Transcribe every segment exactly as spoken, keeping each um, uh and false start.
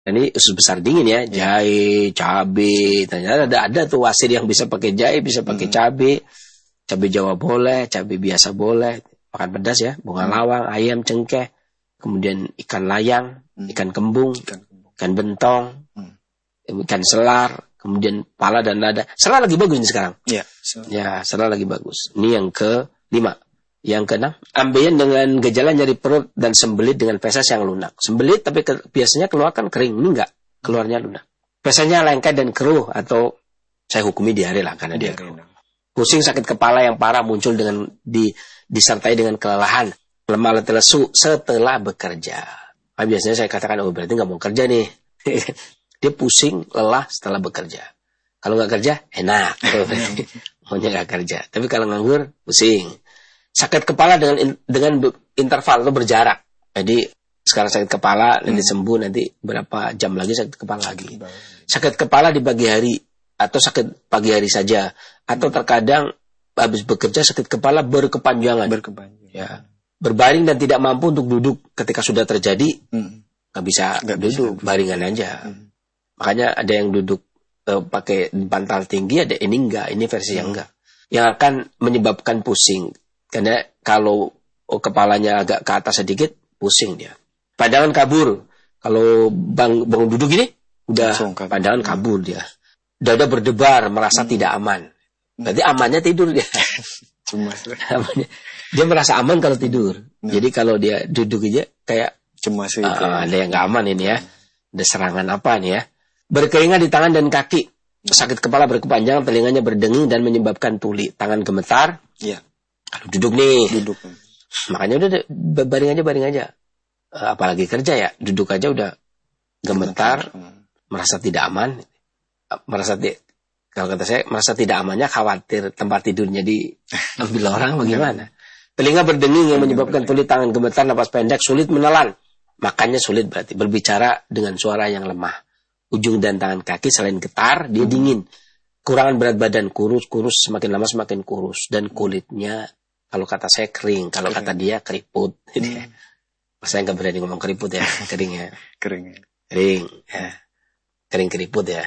Ini usus besar dingin ya, jahe, cabe. Ternyata ada ada tuh wasir yang bisa pakai jahe, bisa pakai hmm. cabe. Cabe Jawa boleh, cabe biasa boleh. Makan pedas ya, bunga hmm. lawang, ayam, cengkeh. Kemudian ikan layang, hmm. ikan kembung, ikan, ikan bentong, hmm. ikan selar. Kemudian pala dan lada. Selar lagi bagus nih sekarang. Ya, ya selar lagi bagus. Ini yang kelima. Yang keenam, ambeien dengan gejala nyeri perut dan sembelit dengan feses yang lunak. Sembelit tapi ke, biasanya keluar kan kering. Ini enggak, keluarnya lunak. Fesesnya lengket dan keruh atau saya hukumi diare lah karena dia keruh. Pusing, sakit kepala yang parah muncul dengan di, disertai dengan kelelahan, lemah letih lesu setelah bekerja. Nah, biasanya saya katakan, oh berarti nggak mau kerja nih. Dia pusing, lelah setelah bekerja. Kalau nggak kerja, enak. Maunya nggak kerja. Tapi kalau nganggur, pusing. Sakit kepala dengan dengan interval atau berjarak. Jadi sekarang sakit kepala, hmm. nanti sembuh, nanti berapa jam lagi sakit kepala lagi. Sakit kepala di pagi hari atau sakit pagi hari saja, atau terkadang habis bekerja sakit kepala berkepanjangan. Berkepanjangan. Ya, berbaring dan tidak mampu untuk duduk ketika sudah terjadi, hmm. nggak bisa nggak duduk, bisa. Baringan aja. Hmm. Makanya ada yang duduk uh, pakai bantal tinggi, ada ini enggak, ini versi hmm. yang enggak, yang akan menyebabkan pusing. Karena kalau oh, kepalanya agak ke atas sedikit, pusing dia. Pandangan kabur. Kalau bang, bangun duduk gini, udah pandangan kabur dia. Dada berdebar, merasa hmm. tidak aman. Berarti amannya tidur dia. Cemas. Dia merasa aman kalau tidur. Hmm. Jadi kalau dia duduk aja kayak cemas itu. Uh, ada yang nggak aman ini ya. Ada serangan apa nih ya. Berkeringat di tangan dan kaki. Sakit kepala berkepanjangan, telinganya berdenging dan menyebabkan tuli. Tangan gemetar. Iya. Kalau duduk nih, duduk. Makanya udah baring aja, baring aja. Uh, apalagi kerja ya, duduk aja udah gemetar, hmm. merasa tidak aman, uh, merasa ti- kalau kata saya merasa tidak amannya khawatir tempat tidurnya diambil orang bagaimana. Telinga berdenging yang menyebabkan tuli, tangan gemetar, napas pendek, sulit menelan, makannya sulit berarti, berbicara dengan suara yang lemah. Ujung dan tangan kaki selain getar, dia hmm. dingin. Kurangan berat badan, kurus-kurus, semakin lama semakin kurus, dan kulitnya kalau kata saya kering, kalau kering. Kata dia keriput. Hmm. Saya nggak berani ngomong keriput ya, kering ya. Kering. Kering, ya. Kering keriput ya.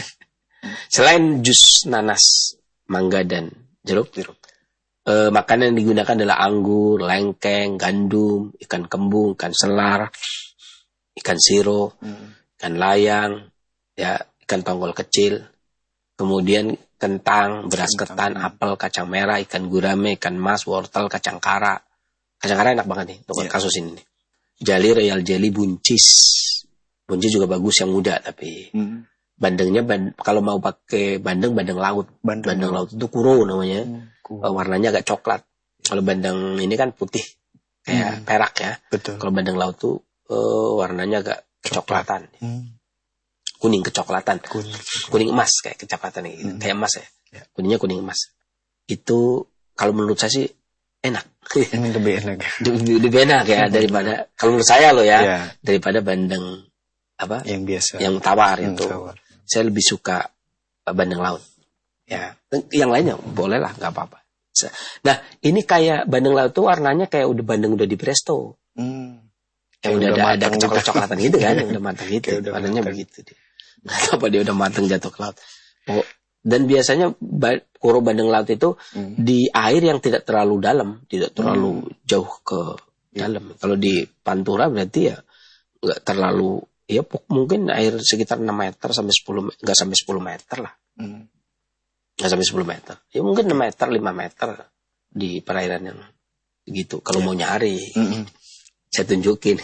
Selain jus nanas, mangga dan jeruk, jeruk. Eh, makanan yang digunakan adalah anggur, lengkeng, gandum, ikan kembung, ikan selar, ikan siro, hmm. ikan layang, ya, ikan tonggol kecil. Kemudian kentang, beras ketan, apel, kacang merah, ikan gurame, ikan mas, wortel, kacang kara. Kacang kara enak banget nih untuk yeah. kasus ini. Jali, royal jelly, buncis. Buncis juga bagus yang muda tapi mm. bandengnya band, kalau mau pakai bandeng bandeng laut. Bandeng, bandeng laut itu kuro namanya. Mm, kuro. Warnanya agak coklat. Kalau bandeng ini kan putih kayak mm. perak ya. Betul. Kalau bandeng laut tuh uh, warnanya agak kecoklatan. Mm. Kuning kecoklatan, kuning, kuning emas kayak kecoklatan gitu, hmm. kayak emas ya. ya. Kuningnya kuning emas. Itu kalau menurut saya sih enak. Ini lebih enak. lebih, lebih enak ya daripada kalau menurut saya loh ya, ya. Daripada bandeng apa? Yang biasa. Yang tawar yang itu. Tawar. Saya lebih suka bandeng laut. Ya, yang lainnya boleh lah, nggak apa-apa. Nah, ini kayak bandeng laut tuh warnanya kayak udah bandeng udah di presto. Hmm. Yang udah, udah ada, ada kecoklat-coklatan gitu kan, yang udah matang gitu. Warnanya begitu dia. Nggak apa dia udah matang jatuh ke laut. Oh, dan biasanya kuro bandeng laut itu hmm. di air yang tidak terlalu dalam, tidak terlalu hmm. jauh ke dalam. Hmm. Kalau di Pantura berarti ya nggak terlalu, ya mungkin air sekitar enam meter sampai sepuluh, nggak sampai sepuluh meter lah. Hmm. Nggak sampai sepuluh meter. Ya mungkin enam meter, lima meter di perairan yang gitu. Kalau yeah. mau nyari, hmm. saya tunjukin.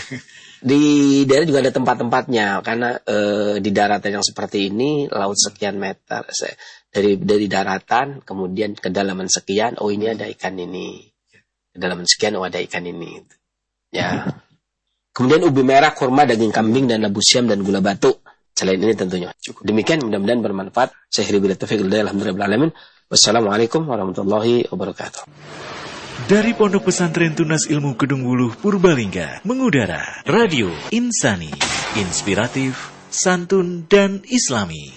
Di daerah juga ada tempat-tempatnya karena e, di daratan yang seperti ini laut sekian meter dari dari daratan kemudian kedalaman sekian, oh ini ada ikan ini, kedalaman sekian, oh ada ikan ini ya. Kemudian ubi merah, kurma, daging kambing dan labu siam dan gula batu. Selain ini tentunya demikian, mudah-mudahan bermanfaat. Saya Hiribil Taufiq alhamdulillah alamin. Wassalamualaikum warahmatullahi wabarakatuh. Dari Pondok Pesantren Tunas Ilmu Kedung Wuluh Purbalingga mengudara Radio Insani, inspiratif, santun dan islami.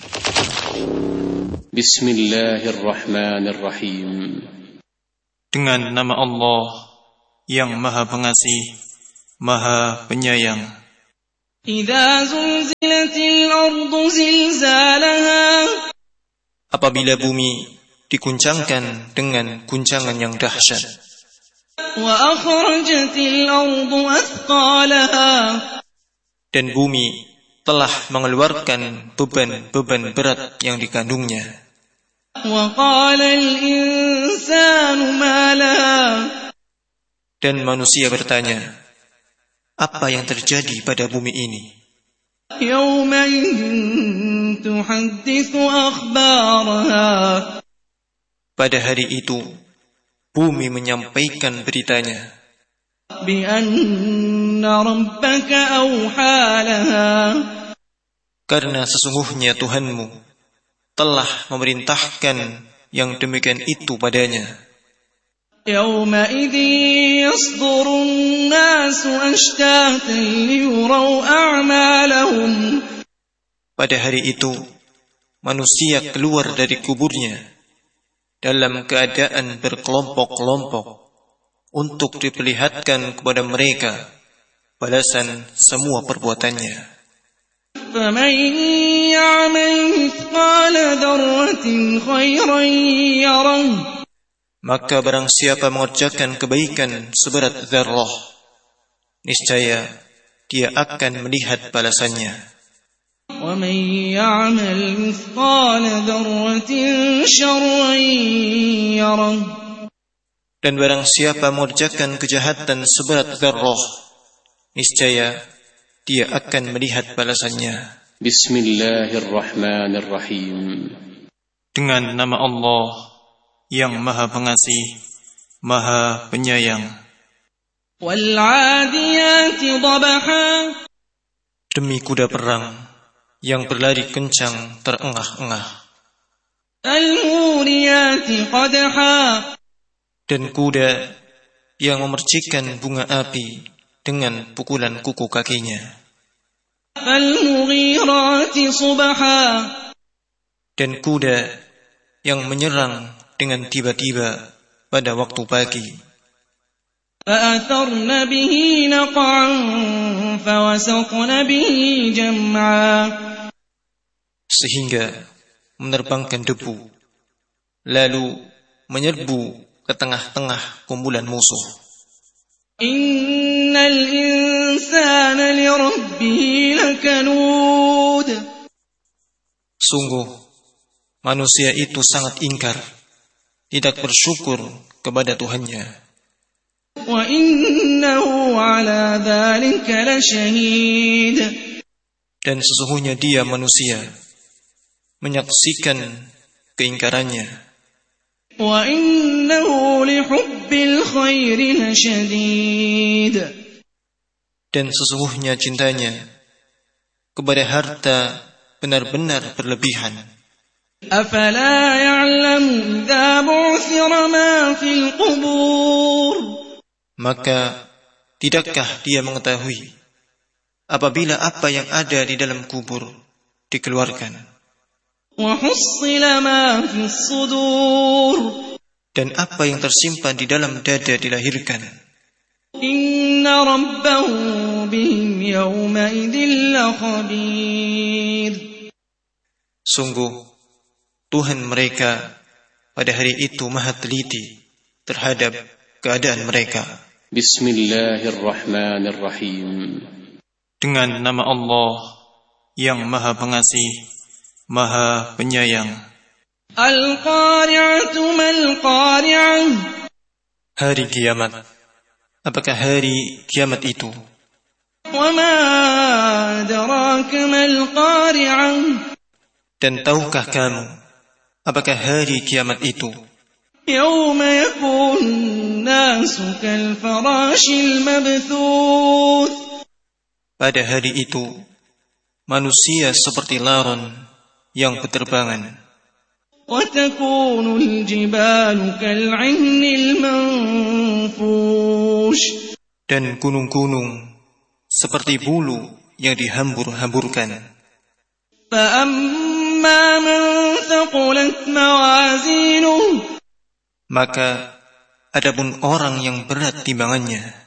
Bismillahirrahmanirrahim. Dengan nama Allah yang Maha Pengasih, Maha Penyayang. إِذَا زُلْزِلَتِ الْأَرْضُ زِلْزَالَهَا Apabila bumi diguncangkan dengan guncangan yang dahsyat. وَأَخْرَجَتِ الْأَرْضُ أَثْقَالَهَا Dan bumi telah mengeluarkan beban-beban berat yang dikandungnya. وَقَالَ الْإِنسَانُ مَا لَهَا Dan manusia bertanya, apa yang terjadi pada bumi ini? يَوْمَئِذٍ تُحَدِّثُ أَخْبَارَهَا Pada hari itu, bumi menyampaikan beritanya. بِأَنَّ رَبَّكَ أَوْحَى لَهَا Karena sesungguhnya Tuhanmu telah memerintahkan yang demikian itu padanya. يَوْمَئِذٍ يَصْدُرُ النَّاسُ أَشْتَاتًا لِيُرَوْا أَعْمَالَهُمْ Pada hari itu, manusia keluar dari kuburnya dalam keadaan berkelompok-kelompok untuk diperlihatkan kepada mereka balasan semua perbuatannya. فَمَنْ يَعْمَلْ مِثْقَالَ ذَرَّةٍ خَيْرًا يَرَهُ Maka barang siapa mengerjakan kebaikan seberat dzarrah, niscaya dia akan melihat balasannya. وَمَنْ يَعْمَلْ مِثْقَالَ ذَرَّةٍ شَرًّا يَرَهُ Dan barang siapa mengerjakan kejahatan seberat dzarrah, niscaya dia akan melihat balasannya. Bismillahirrahmanirrahim. Dengan nama Allah yang Maha Pengasih, Maha Penyayang. وَالْعَادِيَاتِ ضَبْحًا Demi kuda perang yang berlari kencang terengah-engah. فَالْمُورِيَاتِ قَدْحًا Dan kuda yang memercikkan bunga api dengan pukulan kuku kakinya. فَالْمُغِيرَاتِ صُبْحًا Dan kuda yang menyerang dengan tiba-tiba pada waktu pagi. فَأَثَرْنَ بِهِ نَقْعًا فَوَسَطْنَ بِهِ جَمْعًا Sehingga menerbangkan debu, lalu menyerbu ke tengah-tengah kumpulan musuh. إِنَّ الْإِنسَانَ لِرَبِّهِ لَكَنُودٌ Sungguh, manusia itu sangat ingkar, tidak bersyukur kepada Tuhannya. وَإِنَّهُ عَلَى ذَلِكَ لَشَهِيدٌ Dan sesungguhnya dia manusia menyaksikan keingkarannya. وَإِنَّهُ لِحُبِّ الْخَيْرِ لَشَدِيدٌ Dan sesungguhnya cintanya kepada harta benar-benar berlebihan. أَفَلَا يَعْلَمُ إِذَا بُعْثِرَ مَا فِي الْقُبُورِ Maka tidakkah dia mengetahui apabila apa yang ada di dalam kubur dikeluarkan, وَحُصِّلَ مَا فِي الصُّدُورِ dan apa yang tersimpan di dalam dada dilahirkan. إِنَّ رَبَّهُم بِهِمْ يَوْمَئِذٍ لَخَبِيرٌ Sungguh, Tuhan mereka pada hari itu maha teliti terhadap keadaan mereka. Bismillahirrahmanirrahim. Dengan nama Allah yang Maha Pengasih, Maha Penyayang. Al-Qari'atu mal-Qari'ah Hari kiamat. Apakah hari kiamat itu? Wa ma adraka mal-Qari'ah Dan tahukah kamu apakah hari kiamat itu? Yawma yakun nasu kal-farashil mabthuth Pada hari itu manusia seperti laron yang berterbangan. Wa takunu al-jibalu kal-'ihnil manfush Dan gunung-gunung seperti bulu yang dihambur-hamburkan. Fa amma man thaqulat mawazinuhu Maka adapun orang yang berat timbangannya,